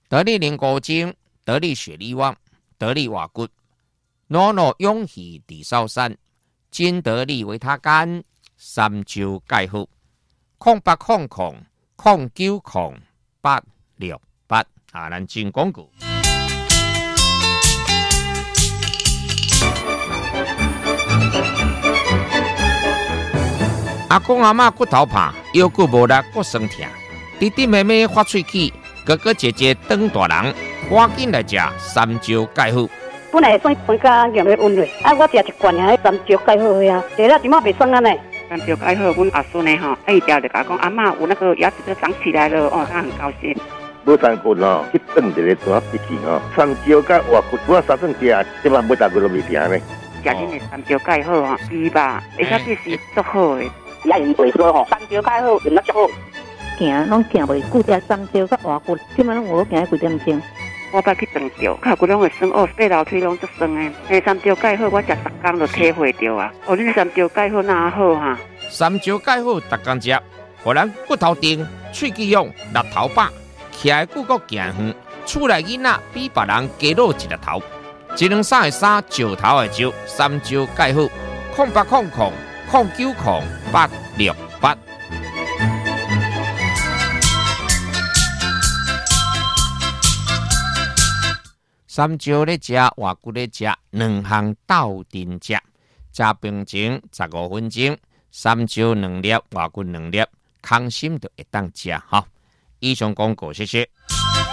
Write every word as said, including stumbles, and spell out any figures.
得力灵骨精，得力血力旺，得力瓦骨，诺诺勇气地少山，金得力维他干，三周钙好，空八空空空九空八六八啊，咱进广告。阿公阿嬷骨头怕，腰骨无力，骨酸痛，弟弟妹妹发喙齿，哥哥姐姐长大人，赶紧来食三招钙好。 本来算分家养的温润，啊，我食一罐啊，三招钙好呀，食了怎么袂酸啊呢？ 三招钙好，阮阿孙呢吼，伊条就甲讲阿嬷有那个牙齿都长起来了，哦，他很高兴。 无三骨哦，去炖一个抓鼻涕哦，三招甲活骨，我三顿食，即摆每大骨都未停呢。 食恁的三招钙好吼，猪吧，而且这是足好的。 也用袂说吼，三招钙好用得足好。 行拢行袂久，食三招甲活骨，即摆拢有行几点钟。 我捌去长着，脚骨拢会酸，哦，爬楼梯拢足酸诶。诶，三招钙好，我食十工就体会着啊。哦，恁三招钙好哪好哈？ 三招钙好，逐工食，互咱骨头硬、喙齿勇、力头饱，徛的久阁行远，厝内囡仔比别人加落一粒头。一两三的三，石头的石，三招钙好，空八空空空九空八六八。三招咧食，活骨咧食，两项斗阵食。食冰前十五分钟，三招两粒，活骨两粒，空心就会当食哈。以上广告，谢谢。